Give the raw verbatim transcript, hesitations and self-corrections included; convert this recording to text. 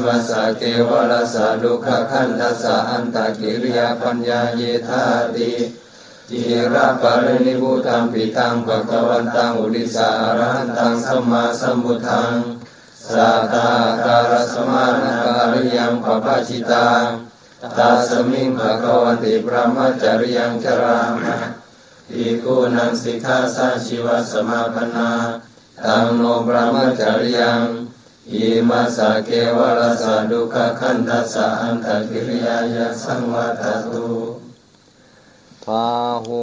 มัสสะเกวรัสสะดุขขันธัสสะอันตกิริยาปัญญาเยธาติจิระปะรินิพุตังปิตังภคะวันตังอุดิสาอรหันตังสัมมาสัมพุทธังสัทธาการสมานาการิยังปปะชิตังตัสมิงภคะวันติพระมัจจริยังชรามะภิกขุนังสิกขาสัจฉิวสมาปนาตังโนพระมัจจริยังอิมัสสะเกวรัสสะดุขขันธัสสะอันตกิริยายะสังวัตตุพาหุ